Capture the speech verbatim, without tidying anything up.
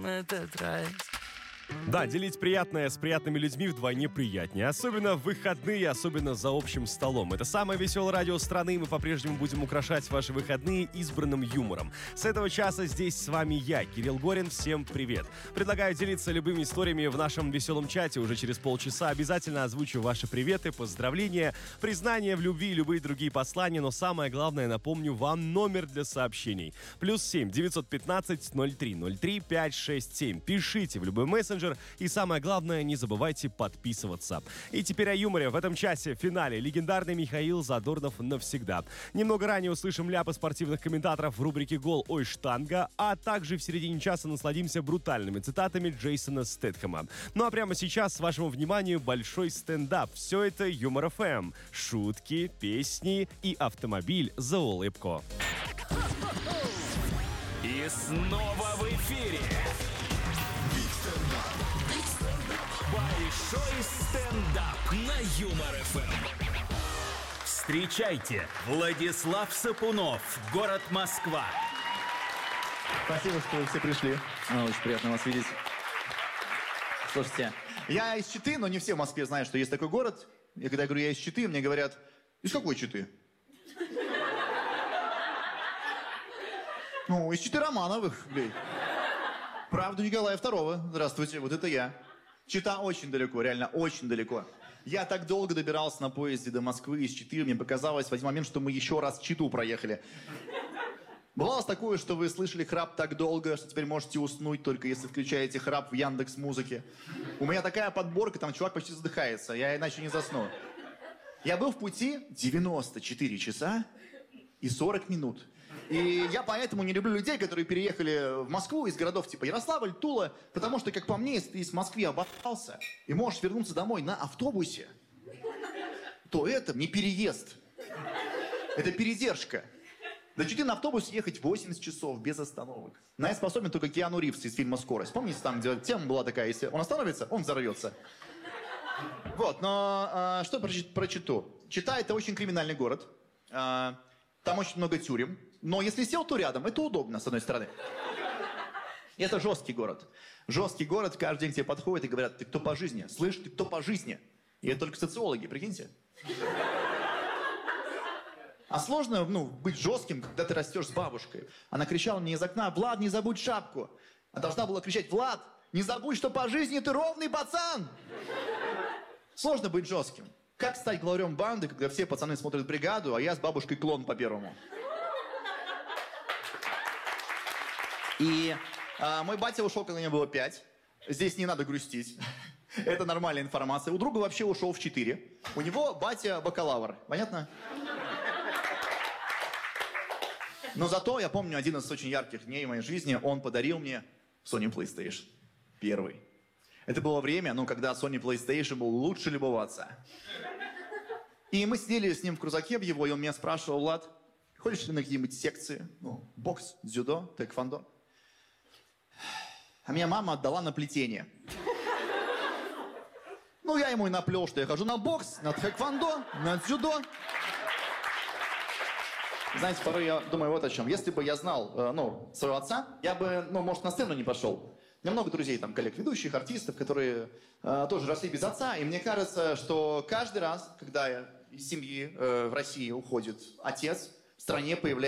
этот рай. Да, делить приятное с приятными людьми вдвойне приятнее. Особенно в выходные, особенно за общим столом. Это самое веселое радио страны, и мы по-прежнему будем украшать ваши выходные избранным юмором. С этого часа здесь с вами я, Кирилл Горин. Всем привет. Предлагаю делиться любыми историями в нашем веселом чате. Уже через полчаса обязательно озвучу ваши приветы, поздравления, признания в любви и любые другие послания. Но самое главное, напомню вам номер для сообщений. Плюс семь девятьсот пятнадцать ноль три ноль три пять шесть семь. Пишите в любой мессенджер. И самое главное, не забывайте подписываться. И теперь о юморе. В этом часе в финале легендарный Михаил Задорнов навсегда. Немного ранее услышим ляпы спортивных комментаторов в рубрике «Гол, ой, штанга», а также в середине часа насладимся брутальными цитатами Джейсона Стэтхэма. Ну а прямо сейчас, вашему вниманию, большой стендап. Все это Юмор эф эм. Шутки, песни и автомобиль за улыбку. И снова в эфире большой стендап на Юмор эф эм. Встречайте, Владислав Сапунов, город Москва. Спасибо, что вы все пришли. А, очень приятно вас видеть. Слушайте, я из Читы, но не все в Москве знают, что есть такой город. И когда я говорю, я из Читы, мне говорят, из какой Читы? Ну, из Читы Романовых, блин. Правду Николая второго. Здравствуйте, вот это я. Чита очень далеко, реально очень далеко. Я так долго добирался на поезде до Москвы из Читы, мне показалось в один момент, что мы еще раз Читу проехали. Бывало такое, что вы слышали храп так долго, что теперь можете уснуть, только если включаете храп в Яндекс.Музыке. У меня такая подборка, там чувак почти задыхается, я иначе не засну. Я был в пути девяносто четыре часа и сорок минут. И я поэтому не люблю людей, которые переехали в Москву из городов типа Ярославль, Тула, потому что, как по мне, если ты из Москвы обосрался и можешь вернуться домой на автобусе, то это не переезд. Это передержка. До Читы на автобусе ехать восемьдесят часов без остановок. На это способен только Киану Ривз из фильма «Скорость». Помните, там, где тема была такая, если он остановится, он взорвется. Вот, но а, что про, про Читу? Чита — это очень криминальный город. А, там очень много тюрем. Но если сел, то рядом. Это удобно, с одной стороны. И это жесткий город. Жесткий город, каждый день к тебе подходит и говорят, ты кто по жизни? Слышь, ты кто по жизни? И это только социологи, прикиньте. А сложно, ну, быть жестким, когда ты растешь с бабушкой. Она кричала мне из окна, Влад, не забудь шапку. А должна была кричать, Влад, не забудь, что по жизни ты ровный пацан. Сложно быть жестким. Как стать главарем банды, когда все пацаны смотрят «Бригаду», а я с бабушкой клон по первому? И а, мой батя ушел, когда мне было пять. Здесь не надо грустить. Это нормальная информация. У друга вообще ушел в четыре. У него батя бакалавр. Понятно? Но зато я помню один из очень ярких дней в моей жизни. Он подарил мне Sony PlayStation. Первый. Это было время, ну, когда Sony PlayStation был лучше любоваться. И мы сидели с ним в крузаке в его, и он меня спрашивал, Влад, ходишь ли на какие-нибудь секции? Ну, бокс, дзюдо, тэквондо. А меня мама отдала на плетение. Ну, я ему и наплел, что я хожу на бокс, на тэквондо, на дзюдо. Знаете, порой я думаю вот о чем. Если бы я знал, э, ну, своего отца, я бы, ну, может, на сцену не пошел. У меня много друзей, там, коллег, ведущих, артистов, которые э, тоже росли без отца. И мне кажется, что каждый раз, когда из семьи э, в России уходит отец, в стране появляется